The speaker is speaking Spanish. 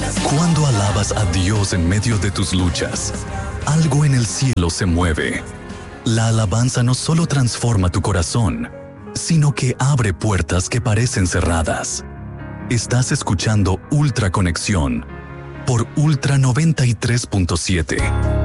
Cuando alabas a Dios en medio de tus luchas, algo en el cielo se mueve. La alabanza no solo transforma tu corazón, sino que abre puertas que parecen cerradas. Estás escuchando Ultra Conexión por Ultra 93.7.